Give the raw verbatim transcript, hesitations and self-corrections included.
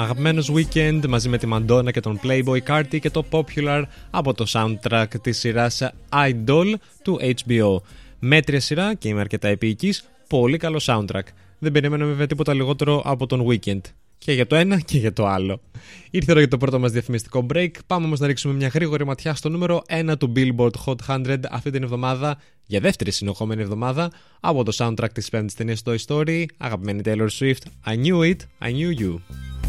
αγαπημένος Weekend μαζί με τη Madonna και τον Playboy Carti και το Popular από το soundtrack της σειράς Idol του έιτς μπι ο. Μέτρια σειρά και είμαι αρκετά επίοικης, πολύ καλό soundtrack. Δεν περιμένω βέβαια τίποτα λιγότερο από τον Weekend. Και για το ένα και για το άλλο. Ήρθε ώρα για το πρώτο μας διαφημιστικό break. Πάμε όμως να ρίξουμε μια γρήγορη ματιά στο νούμερο ένα του Billboard Hot εκατό αυτή την εβδομάδα, για δεύτερη συνεχόμενη εβδομάδα, από το soundtrack της πέμπτης ταινίας Toy Story, αγαπημένη Taylor Swift, I Knew It, I Knew You.